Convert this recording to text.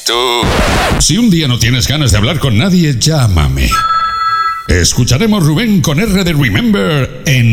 tú. Si un día no tienes ganas de hablar con nadie, llámame. Escucharemos Rubén con R de Remember en